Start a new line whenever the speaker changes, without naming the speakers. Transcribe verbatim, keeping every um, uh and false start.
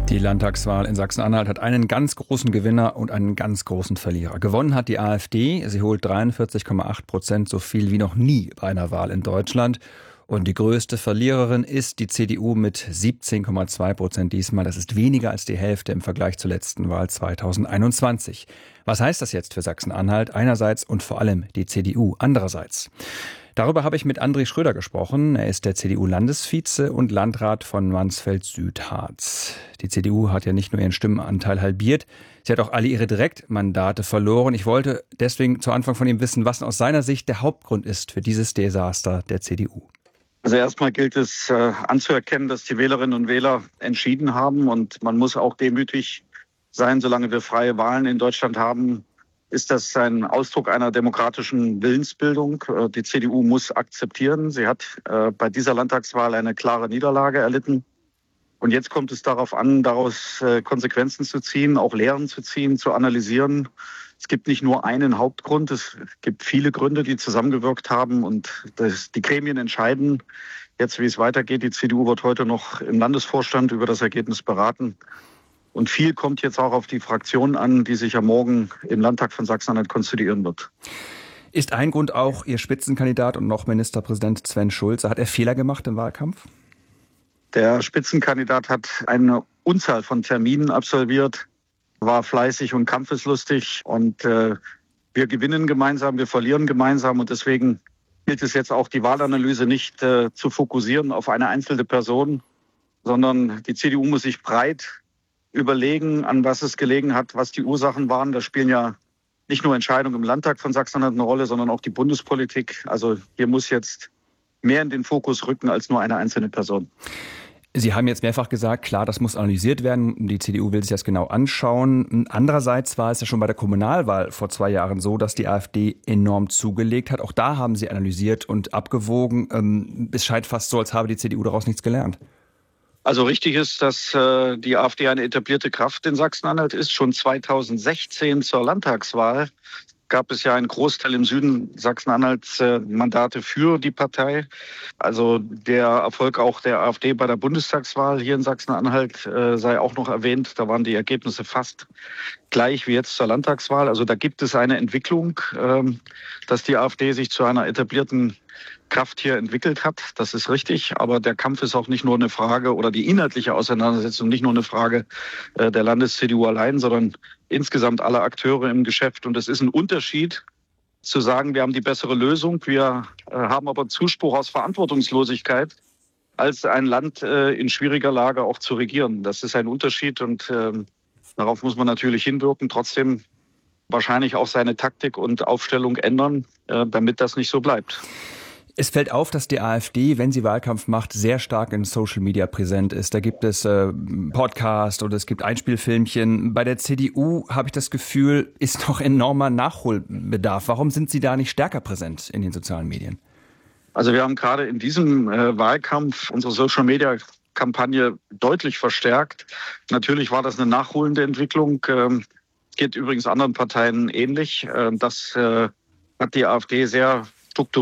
Die Landtagswahl in Sachsen-Anhalt hat einen ganz großen Gewinner und einen ganz großen Verlierer. Gewonnen hat die AfD. Sie holt dreiundvierzig Komma acht Prozent, so viel wie noch nie bei einer Wahl in Deutschland. Und die größte Verliererin ist die C D U mit siebzehn Komma zwei Prozent diesmal. Das ist weniger als die Hälfte im Vergleich zur letzten Wahl zweitausendeinundzwanzig. Was heißt das jetzt für Sachsen-Anhalt? Einerseits und vor allem die C D U andererseits. Darüber habe ich mit André Schröder gesprochen. Er ist der C D U-Landesvize und Landrat von Mansfeld-Südharz. Die C D U hat ja nicht nur ihren Stimmenanteil halbiert, sie hat auch alle ihre Direktmandate verloren. Ich wollte deswegen zu Anfang von ihm wissen, was aus seiner Sicht der Hauptgrund ist für dieses Desaster der C D U.
Also erstmal gilt es äh, anzuerkennen, dass die Wählerinnen und Wähler entschieden haben. Und man muss auch demütig sein, solange wir freie Wahlen in Deutschland haben, ist das ein Ausdruck einer demokratischen Willensbildung. Die C D U muss akzeptieren. Sie hat äh, bei dieser Landtagswahl eine klare Niederlage erlitten. Und jetzt kommt es darauf an, daraus äh, Konsequenzen zu ziehen, auch Lehren zu ziehen, zu analysieren. Es gibt nicht nur einen Hauptgrund, es gibt viele Gründe, die zusammengewirkt haben. Und das, die Gremien entscheiden jetzt, wie es weitergeht. Die C D U wird heute noch im Landesvorstand über das Ergebnis beraten. Und viel kommt jetzt auch auf die Fraktion an, die sich ja morgen im Landtag von Sachsen-Anhalt konstituieren wird.
Ist ein Grund auch Ihr Spitzenkandidat und noch Ministerpräsident Sven Schulze? Hat er Fehler gemacht im Wahlkampf?
Der Spitzenkandidat hat eine Unzahl von Terminen absolviert, war fleißig und kampfeslustig. Und äh, wir gewinnen gemeinsam, wir verlieren gemeinsam. Und deswegen gilt es jetzt auch, die Wahlanalyse nicht äh, zu fokussieren auf eine einzelne Person, sondern die C D U muss sich breit überlegen, an was es gelegen hat, was die Ursachen waren. Da spielen ja nicht nur Entscheidungen im Landtag von Sachsen-Anhalt eine Rolle, sondern auch die Bundespolitik. Also hier muss jetzt mehr in den Fokus rücken als nur eine einzelne Person.
Sie haben jetzt mehrfach gesagt, klar, das muss analysiert werden. Die C D U will sich das genau anschauen. Andererseits war es ja schon bei der Kommunalwahl vor zwei Jahren so, dass die AfD enorm zugelegt hat. Auch da haben Sie analysiert und abgewogen. Es scheint fast so, als habe die C D U daraus nichts gelernt.
Also richtig ist, dass äh, die AfD eine etablierte Kraft in Sachsen-Anhalt ist. Schon zweitausendsechzehn zur Landtagswahl gab es ja einen Großteil im Süden Sachsen-Anhalts äh, Mandate für die Partei. Also der Erfolg auch der AfD bei der Bundestagswahl hier in Sachsen-Anhalt äh, sei auch noch erwähnt. Da waren die Ergebnisse fast gleich wie jetzt zur Landtagswahl. Also da gibt es eine Entwicklung, ähm, dass die AfD sich zu einer etablierten Kraft hier entwickelt hat. Das ist richtig. Aber der Kampf ist auch nicht nur eine Frage oder die inhaltliche Auseinandersetzung nicht nur eine Frage äh, der Landes-C D U allein, sondern insgesamt aller Akteure im Geschäft. Und es ist ein Unterschied zu sagen, wir haben die bessere Lösung, wir äh, haben aber Zuspruch aus Verantwortungslosigkeit, als ein Land äh, in schwieriger Lage auch zu regieren. Das ist ein Unterschied und äh, darauf muss man natürlich hinwirken. Trotzdem wahrscheinlich auch seine Taktik und Aufstellung ändern, äh, damit das nicht so bleibt.
Es fällt auf, dass die AfD, wenn sie Wahlkampf macht, sehr stark in Social Media präsent ist. Da gibt es äh, Podcast oder es gibt Einspielfilmchen. Bei der C D U habe ich das Gefühl, ist noch enormer Nachholbedarf. Warum sind Sie da nicht stärker präsent in den sozialen Medien?
Also wir haben gerade in diesem äh, Wahlkampf unsere Social Media Kampagne deutlich verstärkt. Natürlich war das eine nachholende Entwicklung. Ähm, geht übrigens anderen Parteien ähnlich. Äh, das äh, hat die AfD sehr